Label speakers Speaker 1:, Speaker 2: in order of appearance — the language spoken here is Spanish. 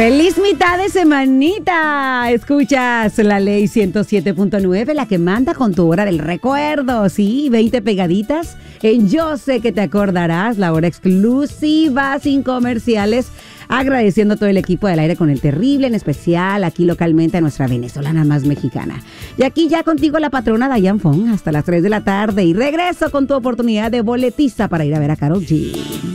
Speaker 1: ¡Feliz mitad de semanita! Escuchas la ley 107.9, la que manda con tu hora del recuerdo. Sí, 20 pegaditas en Yo Sé Que Te Acordarás, la hora exclusiva, sin comerciales. Agradeciendo a todo el equipo del Aire con el Terrible, en especial aquí localmente a nuestra venezolana más mexicana. Y aquí ya contigo la patrona Dayan Fong hasta las 3 de la tarde. Y regreso con tu oportunidad de boletiza para ir a ver a Karol G.